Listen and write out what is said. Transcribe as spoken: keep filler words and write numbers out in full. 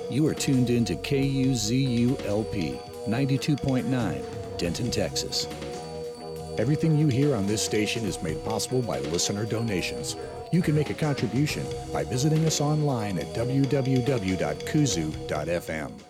You are tuned in to K U Z U L P ninety-two point nine, Denton, Texas. Everything you hear on this station is made possible by listener donations. You can make a contribution by visiting us online at w w w dot kuzu dot f m.